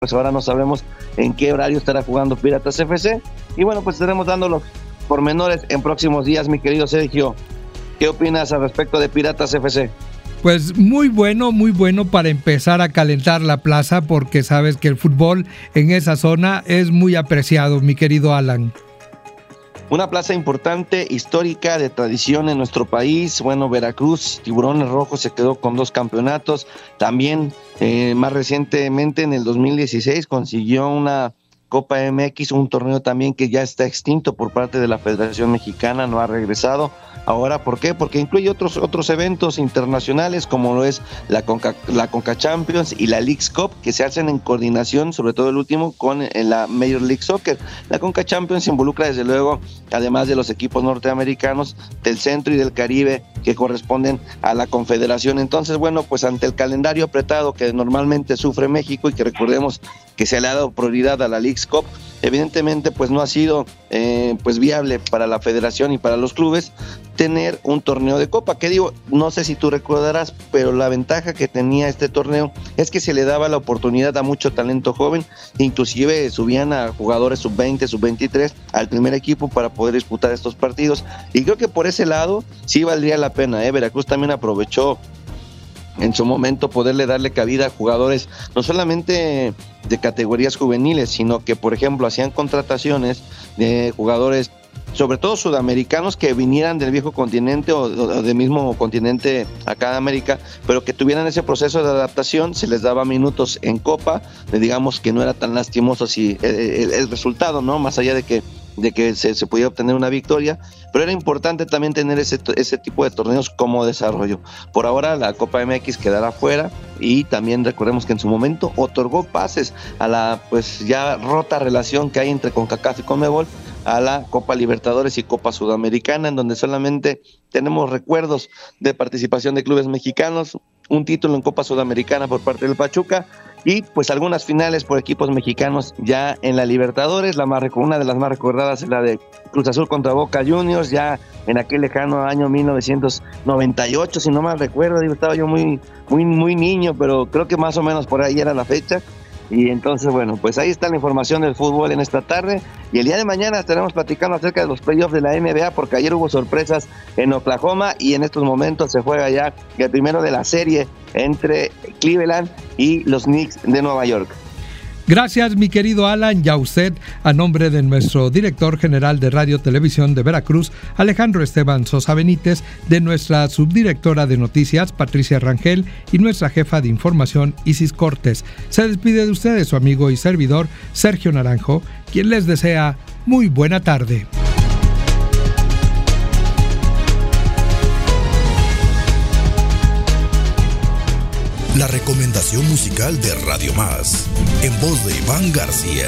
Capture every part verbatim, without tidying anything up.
pues ahora no sabemos en qué horario estará jugando Piratas F C. Y bueno, pues estaremos dando los pormenores en próximos días, mi querido Sergio. ¿Qué opinas al respecto de Piratas F C? Pues muy bueno, muy bueno para empezar a calentar la plaza, porque sabes que el fútbol en esa zona es muy apreciado, mi querido Alan. Una plaza importante, histórica, de tradición en nuestro país. Bueno, Veracruz, Tiburones Rojos, se quedó con dos campeonatos. También, eh, más recientemente, en el dos mil dieciséis, consiguió una Copa M X, un torneo también que ya está extinto por parte de la Federación Mexicana, no ha regresado. Ahora, ¿por qué? Porque incluye otros otros eventos internacionales, como lo es la Conca, la Conca Champions y la Leagues Cup, que se hacen en coordinación, sobre todo el último, con la Major League Soccer. La Conca Champions involucra, desde luego, además de los equipos norteamericanos, del centro y del Caribe, que corresponden a la Confederación. Entonces, bueno, pues ante el calendario apretado que normalmente sufre México, y que recordemos que se le ha dado prioridad a la Leagues Cup, evidentemente pues no ha sido eh, pues viable para la federación y para los clubes tener un torneo de copa. Que digo, no sé si tú recordarás, pero la ventaja que tenía este torneo es que se le daba la oportunidad a mucho talento joven, inclusive subían a jugadores sub veinte, sub veintitrés al primer equipo para poder disputar estos partidos, y creo que por ese lado sí valdría la pena, ¿eh? Veracruz también aprovechó en su momento poderle darle cabida a jugadores no solamente de categorías juveniles, sino que, por ejemplo, hacían contrataciones de jugadores, sobre todo sudamericanos, que vinieran del viejo continente o, o del mismo continente acá de América, pero que tuvieran ese proceso de adaptación. Se les daba minutos en Copa, digamos que no era tan lastimoso si el, el, el resultado, ¿no? Más allá de que de que se, se pudiera obtener una victoria, pero era importante también tener ese, ese tipo de torneos como desarrollo. Por ahora la Copa M X quedará fuera, y también recordemos que en su momento otorgó pases a la pues ya rota relación que hay entre CONCACAF y CONMEBOL a la Copa Libertadores y Copa Sudamericana, en donde solamente tenemos recuerdos de participación de clubes mexicanos, un título en Copa Sudamericana por parte del Pachuca, y pues algunas finales por equipos mexicanos ya en la Libertadores. La más, una de las más recordadas es la de Cruz Azul contra Boca Juniors, ya en aquel lejano año mil novecientos noventa y ocho, si no mal recuerdo. Digo, estaba yo muy, muy, muy niño, pero creo que más o menos por ahí era la fecha. Y entonces, bueno, pues ahí está la información del fútbol en esta tarde, y el día de mañana estaremos platicando acerca de los playoffs de la N B A, porque ayer hubo sorpresas en Oklahoma, y en estos momentos se juega ya el primero de la serie entre Cleveland y los Knicks de Nueva York. Gracias, mi querido Alan, y a usted, a nombre de nuestro director general de Radio Televisión de Veracruz, Alejandro Esteban Sosa Benítez, de nuestra subdirectora de noticias, Patricia Rangel, y nuestra jefa de información, Isis Cortés. Se despide de ustedes su amigo y servidor, Sergio Naranjo, quien les desea muy buena tarde. La recomendación musical de Radio Más, en voz de Iván García.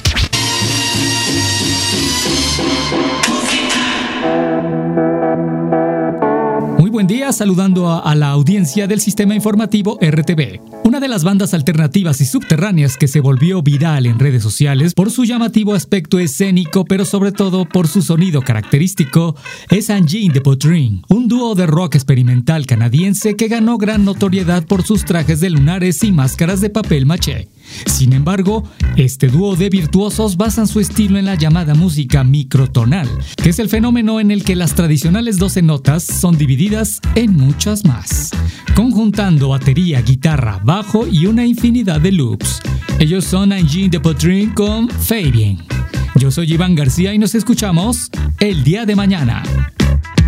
Muy buen día, saludando a, a la audiencia del sistema informativo R T V. Una de las bandas alternativas y subterráneas que se volvió viral en redes sociales por su llamativo aspecto escénico, pero sobre todo por su sonido característico, es Engine the Pottery, un dúo de rock experimental canadiense que ganó gran notoriedad por sus trajes de lunares y máscaras de papel maché. Sin embargo, este dúo de virtuosos basan su estilo en la llamada música microtonal, que es el fenómeno en el que las tradicionales doce notas son divididas en muchas más, conjuntando batería, guitarra, bajo y una infinidad de loops. Ellos son Engine the Pottery con Fabian. Yo soy Iván García y nos escuchamos el día de mañana.